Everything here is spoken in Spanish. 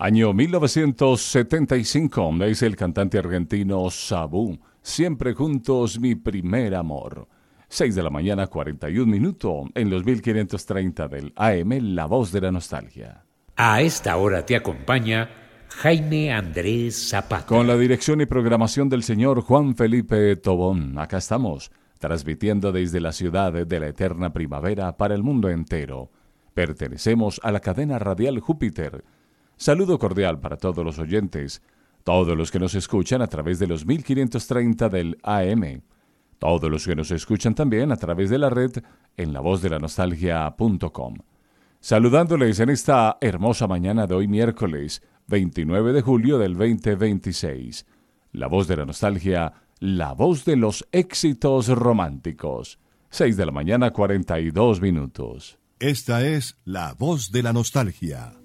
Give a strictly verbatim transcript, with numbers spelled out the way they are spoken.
Año mil novecientos setenta y cinco, es el cantante argentino Sabú. Siempre juntos, mi primer amor. seis de la mañana, cuarenta y un minutos, en los mil quinientos treinta del A M, La Voz de la Nostalgia. A esta hora te acompaña Jaime Andrés Zapata. Con la dirección y programación del señor Juan Felipe Tobón, acá estamos, transmitiendo desde la ciudad de la eterna primavera para el mundo entero. Pertenecemos a la cadena radial Júpiter. Saludo cordial para todos los oyentes, todos los que nos escuchan a través de los mil quinientos treinta del A M, todos los que nos escuchan también a través de la red en la voz de la nostalgia punto com. Saludándoles en esta hermosa mañana de hoy miércoles veintinueve de julio del veinte veintiséis. La Voz de la Nostalgia, la voz de los éxitos románticos. seis de la mañana, cuarenta y dos minutos. Esta es La Voz de la Nostalgia.